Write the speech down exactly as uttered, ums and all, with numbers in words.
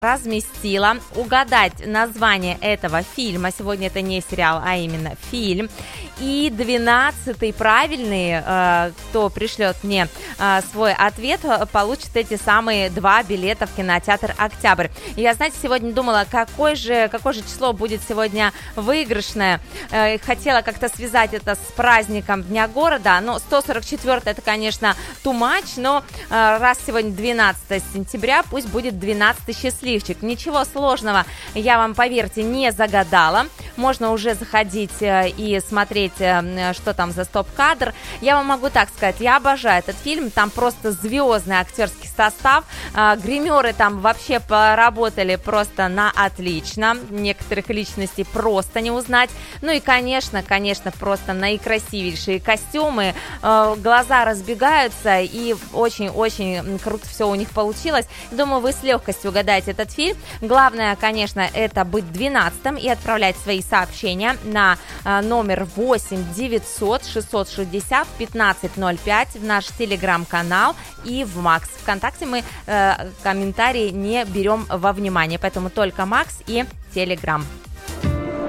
разместила. Угадать название этого фильма. Сегодня это не сериал, а именно фильм. И двенадцатый правильный, э, кто пришлет мне э, свой ответ, получит эти самые два билета в кинотеатр «Октябрь». И я, знаете, сегодня думала, какое же, какое же число будет сегодня выигрышное. Э, хотела как-то связать это с праздником Дня города. Но сто сорок четвёртый это, конечно, too much, но э, раз сегодня двенадцатое сентября, пусть будет двенадцатый счастливчик. Ничего сложного, я вам, поверьте, не загадала. Можно уже заходить и смотреть, что там за стоп-кадр. Я вам могу так сказать, я обожаю этот фильм, там просто звездный актерский состав, гримеры там вообще поработали просто на отлично, некоторых личностей просто не узнать. Ну и, конечно, конечно, просто наикрасивейшие костюмы, глаза разбегаются, и очень-очень круто все у них получилось. Думаю, вы с легкостью угадаете этот фильм. Главное, конечно, это быть двенадцатым и отправлять свои сообщения на э, номер восемь девятьсот шестьсот шестьдесят пятнадцать ноль пять в наш телеграм-канал и в Макс. ВКонтакте мы э, комментарии не берем во внимание, поэтому только Макс и Телеграм.